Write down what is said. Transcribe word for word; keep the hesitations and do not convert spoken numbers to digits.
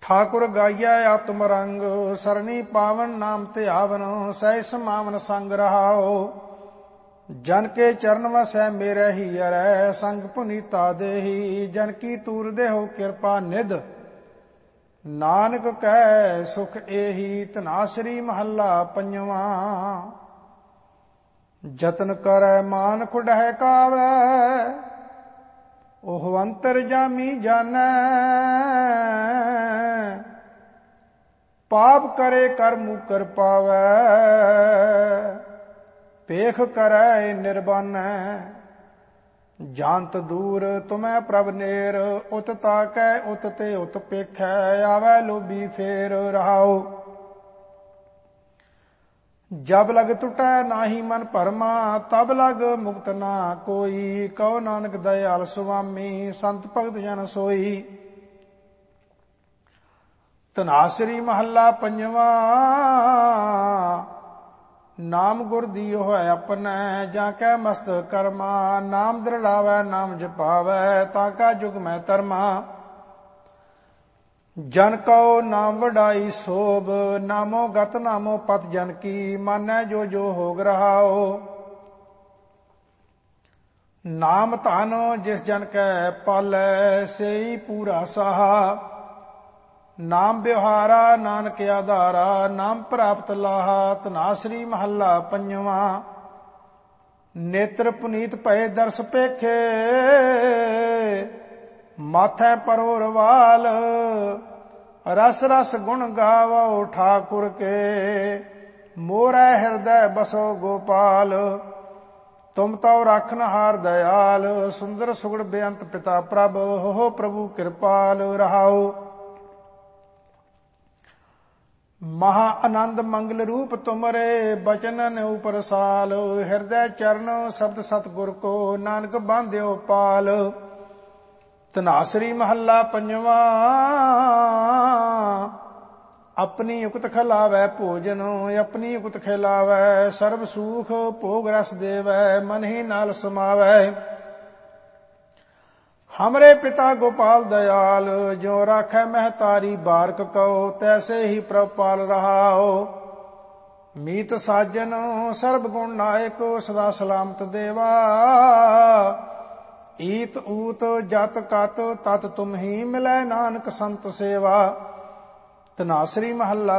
ਠਾਕੁਰ ਗਾਈਐ ਆਤਮ ਰੰਗ, ਸਰਣੀ ਪਾਵਨ ਨਾਮ ਧਿਆਵਨ, ਸਹਿ ਸਮਾਵਨ ਸੰਗ ਰਹਾਓ। ਜਨ ਕੇ ਚਰਨ ਵਸੈ ਮੇਰੇ ਹੀ ਅਰੈ, ਸੰਗ ਪੁਨੀਤਾ ਦੇਹੀ, ਜਨ ਕੀ ਤੂਰ ਦੇਹੋ ਕਿਰਪਾ ਨਿਧ, ਨਾਨਕ ਕਹਿ ਸੁਖ ਏਹੀ। ਧਨਾਸਰੀ ਮਹੱਲਾ ਪੰਜਵਾਂ। ਜਤਨ ਕਰੈ ਮਾਨੁਖ ਡਹਿ ਕਾਵੈ, ਉਹ ਅੰਤਰ ਜਾਮੀ ਜਾਣੈ, ਪਾਪ ਕਰੇ ਕਰ ਮੁਕਰ ਪਾਵੈ, ਪੇਖ ਕਰੈ ਨਿਰਬਾਨੈ। ਜਾਨਤ ਦੂਰ ਤੁਮੈ ਪ੍ਰਭ ਨੇਰ, ਉਤ ਤਾਕੈ ਉਤ ਤੇ ਉਤ ਪੇਖੈ, ਆਵੈ ਲੋਭੀ ਫੇਰ ਰਹਾਓ। ਜਬ ਲਗ ਟੁਟੈ ਨਾਹੀ ਮਨ ਭਰਮਾ, ਤਬ ਲਗ ਮੁਕਤ ਨਾ ਕੋਈ, ਕਉ ਨਾਨਕ ਦਇਆਲ ਸੁਆਮੀ, ਸੰਤ ਭਗਤ ਜਨ ਸੋਈ। ਧਨਾਸਰੀ ਮਹੱਲਾ ਪੰਜਵਾਂ। ਨਾਮ ਗੁਰ ਦੀਓ ਹੋਇ ਆਪਣੈ, ਜਾਂ ਕੈ ਮਸਤਕ ਕਰਮਾ, ਨਾਮ ਦ੍ਰਿੜਾਵੈ ਨਾਮ ਜਪਾਵੈ, ਤਾਂ ਕਾ ਜੁਗ ਮੈਂ ਧਰਮਾ। ਜਨ ਕਉ ਨਾਮ ਵਡਾਈ ਸੋਭ, ਨਾਮੋ ਗਤ ਨਾਮੋ ਪਤ ਜਨ ਕੀ, ਮਾਨੈ ਜੋ ਜੋ ਹੋਗ ਰਹਾਓ। ਨਾਮ ਧਨ ਜਿਸ ਜਨ ਕੈ ਪਾਲੈ, ਸੇਈ ਪੂਰਾ ਸਾਹਾ, ਨਾਮ ਵਿਵਹਾਰਾ ਨਾਨਕ ਆਧਾਰਾ, ਨਾਮ ਪ੍ਰਾਪਤ ਲਾਹਾ। ਧਨਾਸਰੀ ਮਹੱਲਾ ਪੰਜਵਾਂ। ਨੇਤਰ ਪੁਨੀਤ ਭਏ ਦਰਸ ਪੇਖੇ, ਮਾਥੈ ਪਰੋਰ ਵਾਲ, ਰਸ ਰਸ ਗੁਣ ਗਾਵੋ ਠਾਕੁਰ ਕੇ, ਮੋਰੈ ਹਿਰਦੈ ਬਸੋ ਗੋਪਾਲ। ਤੁਮ ਤਉ ਰਾਖਨਹਾਰ ਦਇਆਲ, ਸੁੰਦਰ ਸੁਗੜ ਬੇਅੰਤ ਪਿਤਾ ਪ੍ਰਭ, ਹੋ ਪ੍ਰਭੂ ਕਿਰਪਾਲ ਰਹਾਓ। ਮਹਾ ਆਨੰਦ ਮੰਗਲ ਰੂਪ ਤੁਮਰੇ, ਬਚਨਨ ਉਪਰ ਸਾਲ, ਹਿਰਦੈ ਚਰਨ ਸ਼ਬਦ ਸਤਿਗੁਰ ਕੋ, ਨਾਨਕ ਬਾਂਧਿਓ ਪਾਲ। ਧਨਾਸਰੀ ਮਹੱਲਾ ਪੰਜਵਾਂ। ਆਪਣੀ ਉਕਤ ਖਿਲਾਵੈ ਭੋਜਨ, ਆਪਣੀ ਉਕਤ ਖਿਲਾਵੈ, ਸਰਬ ਸੂਖ ਭੋਗ ਰਸ ਦੇਵੈ, ਮਨ ਹੀ ਨਾਲ ਸਮਾਵੈ। ਹਮਰੇ ਪਿਤਾ ਗੋਪਾਲ ਦਇਆਲ, ਜੋ ਰਾਖੈ ਮਹਿਤਾਰੀ ਬਾਰਕ ਕਉ, ਤੈਸੇ ਹੀ ਪ੍ਰਭ ਪਾਲ ਰਹਾਓ। ਮੀਤ ਸਾਜਨ ਸਰਬ ਗੁਣ ਨਾਇਕ, ਸਦਾ ਸਲਾਮਤ ਦੇਵਾ, ਈਤ ਊਤ ਜਤ ਕਤ ਤਤ ਤੁਮ ਹੀ ਮਿਲੈ, ਨਾਨਕ ਸੰਤ ਸੇਵਾ। ਧਨਾਸਰੀ ਮਹੱਲਾ